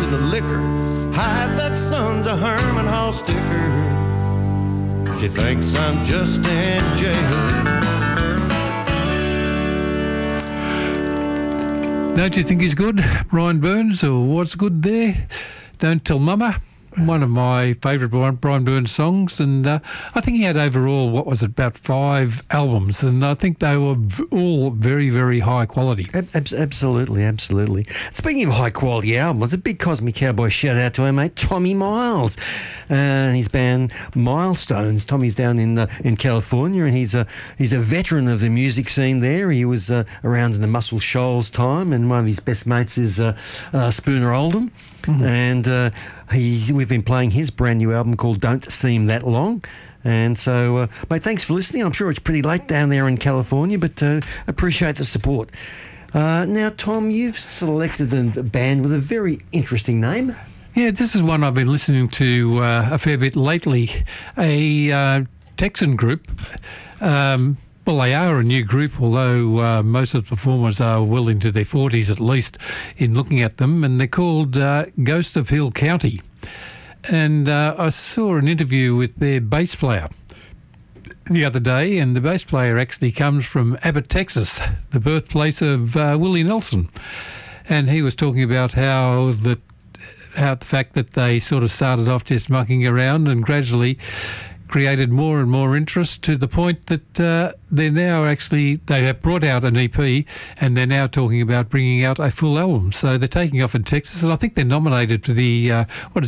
and the liquor hide that son's a Herman Hall sticker. She thinks I'm just in jail. Don't you think he's good, Brian Burns, or what's good there? Don't Tell Mama. One of my favourite Brian Burns songs, and I think he had overall, what was it, about 5 albums, and I think they were all very, very high quality. Absolutely, absolutely. Speaking of high quality albums, a big Cosmic Cowboy shout out to our mate Tommy Miles and his band Milestones. Tommy's down in California, and he's a veteran of the music scene there. He was around in the Muscle Shoals time, and one of his best mates is Spooner Oldham. Mm-hmm. And we've been playing his brand new album called Don't Seem That Long. And so, mate, thanks for listening. I'm sure it's pretty late down there in California, but appreciate the support. Now, Tom, you've selected a band with a very interesting name. Yeah, this is one I've been listening to a fair bit lately. A Texan group. Well, they are a new group, although most of the performers are well into their 40s at least in looking at them, and they're called Ghost of Hill County. And I saw an interview with their bass player the other day, and the bass player actually comes from Abbott, Texas, the birthplace of Willie Nelson. And he was talking about how the fact that they sort of started off just mucking around and gradually created more and more interest to the point that they have brought out an EP, and they're now talking about bringing out a full album. So they're taking off in Texas, and I think they're nominated for the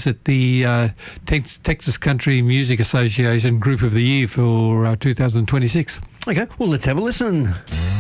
Texas Country Music Association Group of the Year for 2026. Okay, well, let's have a listen.